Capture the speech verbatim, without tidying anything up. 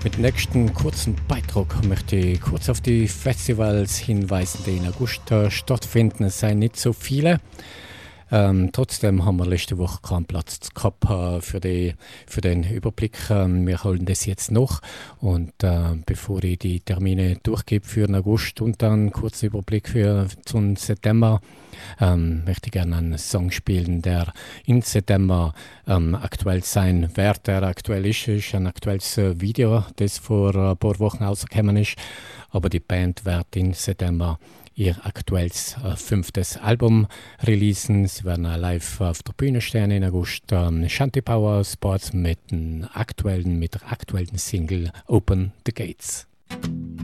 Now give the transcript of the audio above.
Mit dem nächsten kurzen Beitrag möchte ich kurz auf die Festivals hinweisen, die im August äh, stattfinden. Es sind nicht so viele. Ähm, trotzdem haben wir letzte Woche keinen Platz gehabt äh, für, die, für den Überblick. Ähm, wir holen das jetzt noch. Und äh, bevor ich die Termine durchgebe für den August und dann einen kurzen Überblick für zum September, ähm, möchte ich gerne einen Song spielen, der im September ähm, aktuell sein wird. Der aktuell ist, ist ein aktuelles äh, Video, das vor ein paar Wochen rausgekommen ist. Aber die Band wird im September ihr aktuelles äh, fünftes Album releasen. Sie werden äh, live auf der Bühne stehen in August. Ähm, Shanty Power Sports mit, aktuellen, mit der aktuellen Single Open the Gates.